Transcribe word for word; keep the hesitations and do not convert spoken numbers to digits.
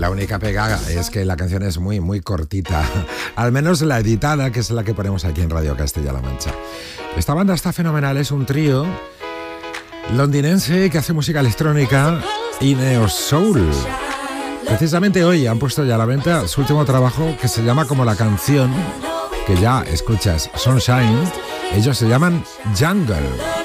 La única pega es que la canción es muy, muy cortita. Al menos la editada, que es la que ponemos aquí en Radio Castilla-La Mancha. Esta banda está fenomenal, es un trío londinense que hace música electrónica y neo soul. Precisamente hoy han puesto ya a la venta su último trabajo, que se llama como la canción que ya escuchas, Sunshine. Ellos se llaman Jungle.